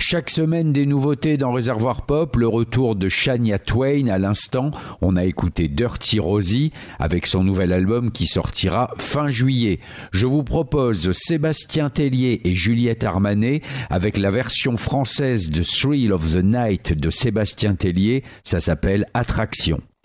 Chaque semaine, des nouveautés dans Réservoir Pop, le retour de Shania Twain à l'instant. On a écouté Dirty Rosie avec son nouvel album qui sortira fin juillet. Je vous propose Sébastien Tellier et Juliette Armanet avec la version française de Thrill of the Night de Sébastien Tellier. Ça s'appelle Attraction.